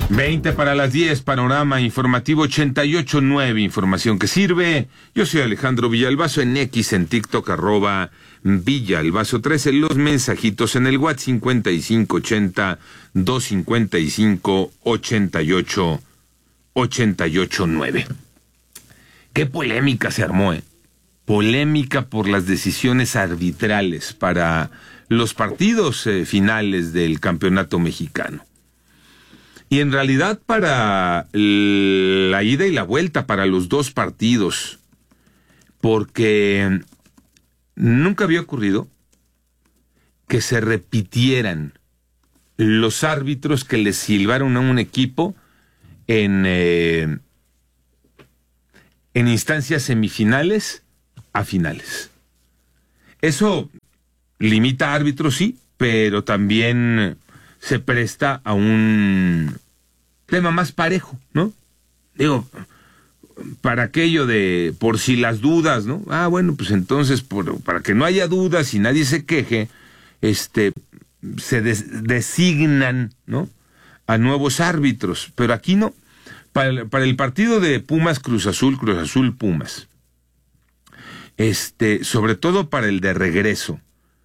20 para las 10, panorama informativo 88.9, información que sirve. Yo soy Alejandro Villalbazo, en X, en TikTok, @Villalbazo13, los mensajitos en el WhatsApp 5580-255-88-9. Qué polémica se armó, Polémica por las decisiones arbitrales para los partidos finales del campeonato mexicano. Y en realidad para la ida y la vuelta, para los dos partidos, porque nunca había ocurrido que se repitieran los árbitros que le silbaron a un equipo en instancias semifinales a finales. Eso limita a árbitros, sí, pero también se presta a un tema más parejo, ¿no? Digo, para aquello de por si las dudas, ¿no? Bueno, pues entonces, para que no haya dudas y nadie se queje, se designan, ¿no?, a nuevos árbitros, pero aquí no. Para el partido de Pumas Cruz Azul Pumas, sobre todo para el de regreso,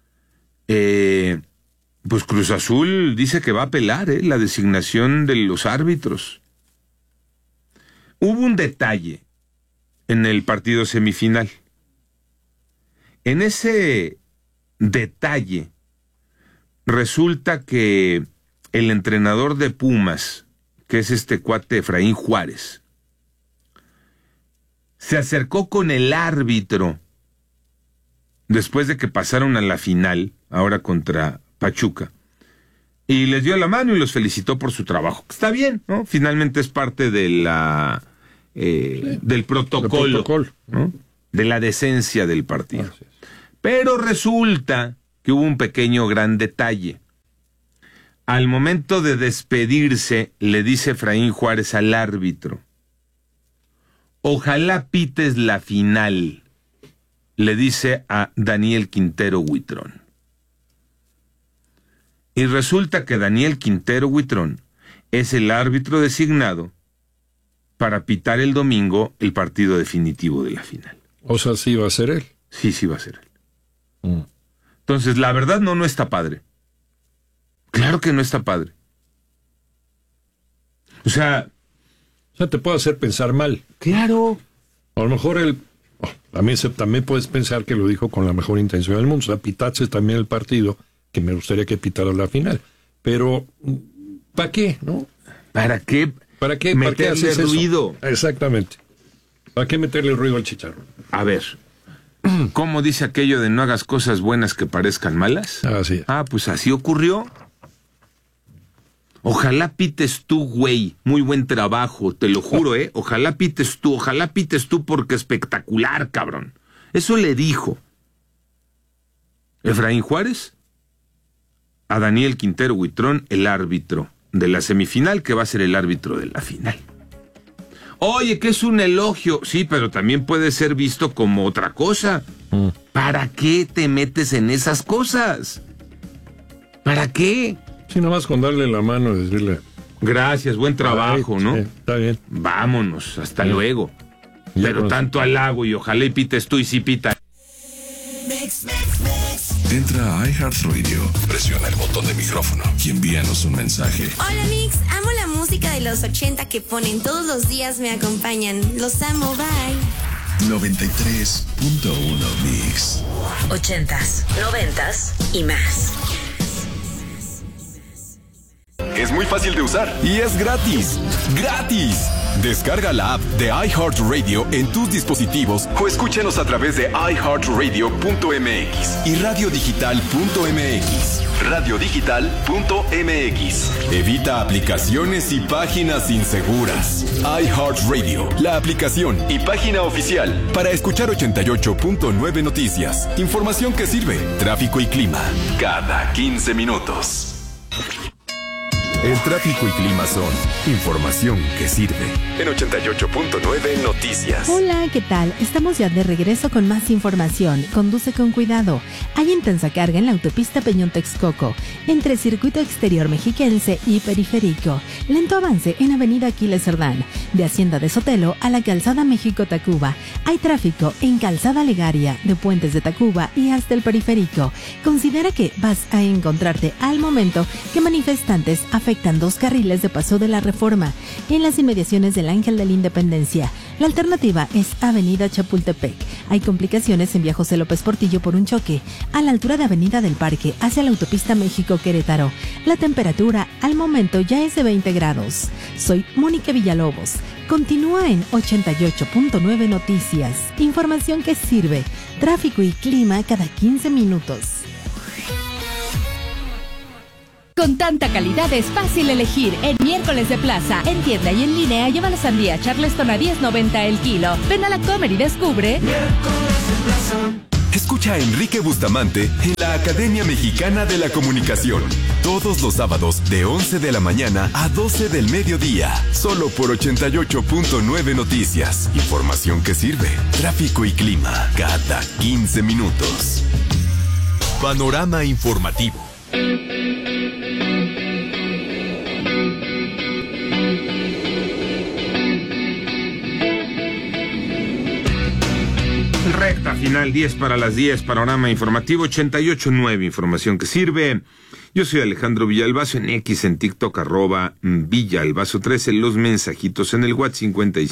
pues Cruz Azul dice que va a apelar la designación de los árbitros. Hubo un detalle en el partido semifinal. En ese detalle resulta que el entrenador de Pumas, que es este cuate Efraín Juárez, se acercó con el árbitro después de que pasaron a la final, ahora contra Pachuca, y les dio la mano y los felicitó por su trabajo. Está bien, ¿no? Finalmente es parte de del protocolo, ¿no?, de la decencia del partido. Pero resulta que hubo un pequeño gran detalle. Al momento de despedirse, le dice Efraín Juárez al árbitro: ojalá pites la final, le dice a Daniel Quintero Huitrón. Y resulta que Daniel Quintero Huitrón es el árbitro designado para pitar el domingo el partido definitivo de la final. O sea, sí va a ser él. Sí va a ser él. Entonces, la verdad no está padre. Claro que no está padre. O sea, te puede hacer pensar mal. Claro. A lo mejor también puedes pensar que lo dijo con la mejor intención del mundo. O sea, pitaste también el partido, que me gustaría que pitara la final. Pero, ¿para qué, no? ¿Para qué? ¿Para qué Meterle ruido? Eso? Exactamente. ¿Para qué meterle ruido al chicharrón? A ver, ¿cómo dice aquello de no hagas cosas buenas que parezcan malas? Así es. Pues así ocurrió. Ojalá pites tú, güey. Muy buen trabajo, te lo juro, Ojalá pites tú porque espectacular, cabrón. Eso le dijo Efraín Juárez a Daniel Quintero Huitrón, el árbitro de la semifinal, que va a ser el árbitro de la final. Oye, que es un elogio. Sí, pero también puede ser visto como otra cosa. ¿Para qué te metes en esas cosas? ¿Para qué? Sí, nada más con darle la mano y decirle: gracias, buen trabajo, ¿no? Sí, está bien. Vámonos, hasta luego. Pero tanto halago y ojalá y pites tú, y sí pita. Entra a iHeartRadio, presiona el botón de micrófono y envíanos un mensaje. Hola Mix, amo la música de los 80 que ponen todos los días, me acompañan. Los amo, bye. 93.1 Mix. 80s, 90s y más. Es muy fácil de usar y es gratis. ¡Gratis! Descarga la app de iHeartRadio en tus dispositivos o escúchanos a través de iHeartRadio.mx y radiodigital.mx. Radiodigital.mx. Evita aplicaciones y páginas inseguras. iHeartRadio, la aplicación y página oficial para escuchar 88.9 noticias, información que sirve, tráfico y clima, cada 15 minutos. El tráfico y clima son información que sirve. En 88.9 Noticias. Hola, ¿qué tal? Estamos ya de regreso con más información. Conduce con cuidado. Hay intensa carga en la autopista Peñón-Texcoco, entre Circuito Exterior Mexiquense y Periférico. Lento avance en Avenida Aquiles Cerdán, de Hacienda de Sotelo a la Calzada México-Tacuba. Hay tráfico en Calzada Legaria, de Puentes de Tacuba y hasta el Periférico. Considera que vas a encontrarte al momento que manifestantes afectan 2 carriles de paso de la Reforma en las inmediaciones del Ángel de la Independencia. La alternativa es Avenida Chapultepec. Hay complicaciones en Vía José López Portillo por un choque a la altura de Avenida del Parque hacia la autopista México-Querétaro. La temperatura al momento ya es de 20 grados. Soy Mónica Villalobos. Continúa en 88.9 Noticias. Información que sirve. Tráfico y clima cada 15 minutos. Con tanta calidad es fácil elegir. En Miércoles de Plaza, en tienda y en línea, lleva la sandía Charleston a $10.90 el kilo. Ven a la Comer y descubre. Escucha a Enrique Bustamante en la Academia Mexicana de la Comunicación. Todos los sábados de 11 de la mañana a 12 del mediodía. Solo por 88.9 Noticias. Información que sirve. Tráfico y clima cada 15 minutos. Panorama informativo. Recta final, 10 para las 10, panorama informativo 88.9, información que sirve. Yo soy Alejandro Villalbazo, en X, en TikTok, @Villalbazo13, los mensajitos en el WhatsApp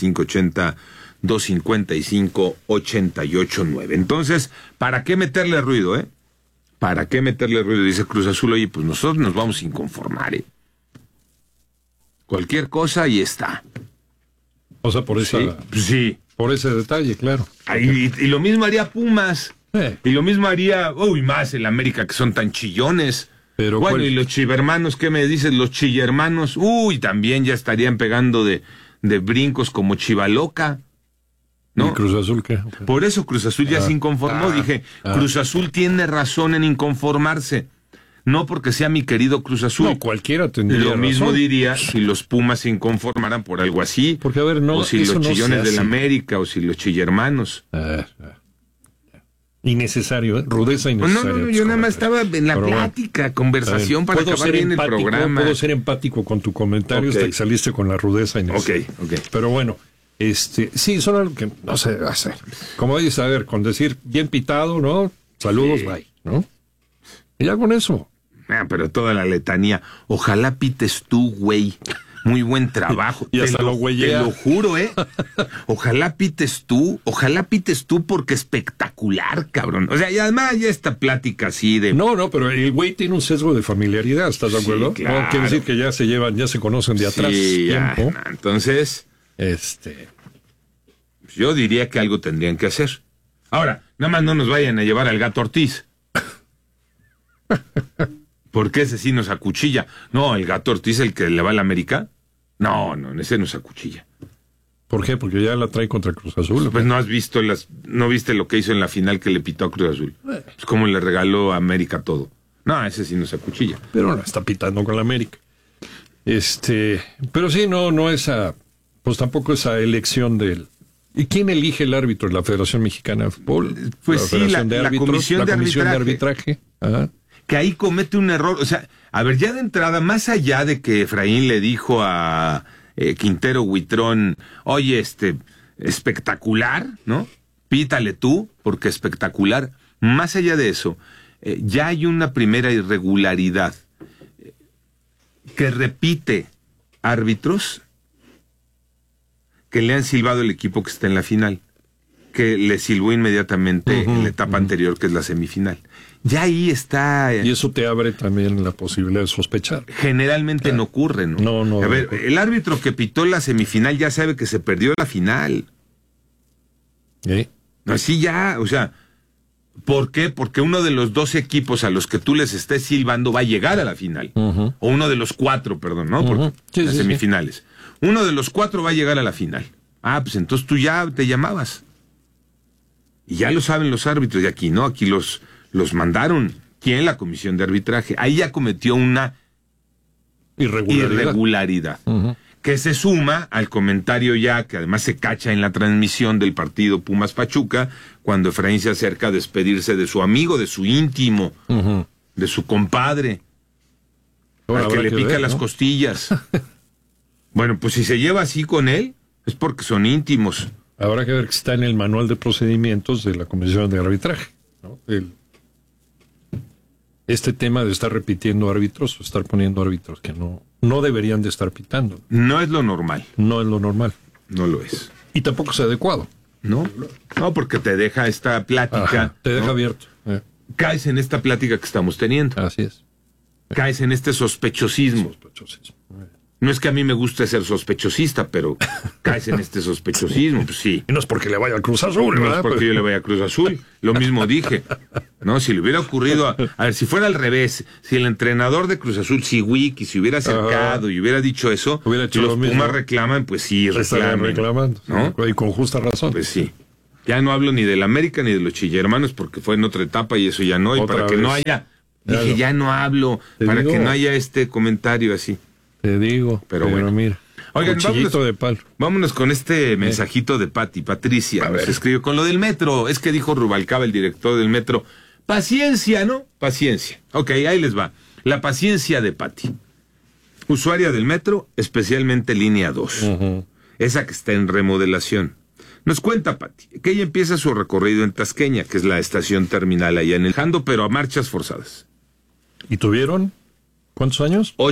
5580-255-889. Entonces, ¿para qué meterle ruido, ¿Para qué meterle ruido? Dice Cruz Azul, oye, pues nosotros nos vamos a inconformar, Cualquier cosa, ahí está. O sea, por esa... Sí. Por ese detalle, claro. Y lo mismo haría Pumas. Y lo mismo haría, más el América, que son tan chillones. Pero bueno, y los chivermanos, ¿qué me dices? Los chillermanos, también ya estarían pegando de brincos como Chivaloca, ¿no? ¿Y Cruz Azul qué? Por eso Cruz Azul ya se inconformó. Dije, Cruz Azul tiene razón en inconformarse. No porque sea mi querido Cruz Azul. No, cualquiera tendría Lo mismo razón. diría si los Pumas se inconformaran por algo así. Porque, a ver, no, o si eso los no chillones se del hace. América, o si los chillermanos. Innecesario, rudeza innecesaria. No, yo nada más estaba en la plática, conversación para acabar bien el programa. Puedo ser empático con tu comentario hasta que saliste con la rudeza innecesaria. Ok. Pero bueno, sí, son algo que no se debe hacer. Como dices, a ver, con decir bien pitado, ¿no? Saludos, bye, ¿no? Y ya con eso. Pero toda la letanía. Ojalá pites tú, güey. Muy buen trabajo. Y hasta lo güeyea. Te lo juro, Ojalá pites tú porque espectacular, cabrón. O sea, y además ya esta plática así de... No, pero el güey tiene un sesgo de familiaridad, ¿estás de acuerdo? Sí, claro. No, quiere decir que ya se conocen de atrás tiempo. Entonces... Yo diría que algo tendrían que hacer. Ahora, nada más no nos vayan a llevar al Gato Ortiz. Porque ese sí nos acuchilla. No, el Gato Ortiz, el que le va a la América. No, ese nos acuchilla. ¿Por qué? Porque ya la trae contra Cruz Azul. Pues no has visto no viste lo que hizo en la final que le pitó a Cruz Azul. Es como le regaló a América todo. No, ese sí nos acuchilla. Pero no está pitando con la América. Pero sí, no esa, pues tampoco esa elección del... ¿Y quién elige el árbitro? ¿La Federación Mexicana de Fútbol? Pues la Comisión de Arbitraje. Ajá. Que ahí comete un error. O sea, a ver, ya de entrada, más allá de que Efraín le dijo a Quintero Huitrón, oye, espectacular, ¿no? Pítale tú, porque espectacular. Más allá de eso, ya hay una primera irregularidad que repite árbitros que le han silbado el equipo que está en la final, que le silbó inmediatamente en la etapa anterior, que es la semifinal. Ya ahí está... Y eso te abre también la posibilidad de sospechar. Generalmente no ocurre, ¿no? No. A ver, el árbitro que pitó la semifinal ya sabe que se perdió la final. Así ya, o sea... ¿Por qué? Porque uno de los dos equipos a los que tú les estés silbando va a llegar a la final. O uno de los 4, perdón, ¿no? Porque las semifinales. Uno de los 4 va a llegar a la final. Pues entonces tú ya te llamabas. Y ya lo saben los árbitros. Y aquí no, aquí los mandaron. ¿Quién? La Comisión de Arbitraje. Ahí ya cometió una irregularidad. Que se suma al comentario ya, que además se cacha en la transmisión del partido Pumas Pachuca, cuando Efraín se acerca a despedirse de su amigo, de su íntimo, de su compadre, al que le pica las costillas. Bueno, pues si se lleva así con él, es porque son íntimos. Habrá que ver que está en el manual de procedimientos de la Comisión de Arbitraje, ¿no? Este tema de estar repitiendo árbitros o estar poniendo árbitros que no deberían de estar pitando. No es lo normal. No es lo normal. No lo es. Y tampoco es adecuado. No, porque te deja esta plática. Ajá, te deja abierto. Caes en esta plática que estamos teniendo. Así es. Caes en este sospechosismo. No es que a mí me guste ser sospechosista, pero caes en este sospechosismo, pues sí. Y no es porque le vaya al Cruz Azul, ¿verdad? No es porque yo le vaya a Cruz Azul. Lo mismo dije. No, si le hubiera ocurrido, a ver, si fuera al revés, si el entrenador de Cruz Azul, si Wiki, se hubiera acercado y hubiera dicho eso, hubiera hecho los lo mismo. Pumas reclaman, pues sí, reclamando, ¿no? Y con justa razón. Pues sí. Ya no hablo ni del América ni de los Chillermanos porque fue en otra etapa y eso ya no. Y Otra para que vez. no haya, dije, ya no hablo, para que no haya este comentario así. Te digo, pero bueno, mira. Oigan, de palo. Vámonos con este mensajito de Patricia. Nos escribió con lo del metro. Es que dijo Rubalcaba, el director del metro. Paciencia, ¿no? Paciencia. Ok, ahí les va. La paciencia de Pati. Usuaria del metro, especialmente línea 2. Esa que está en remodelación. Nos cuenta Pati que ella empieza su recorrido en Tasqueña, que es la estación terminal allá en el Jando, pero a marchas forzadas. ¿Y tuvieron cuántos años?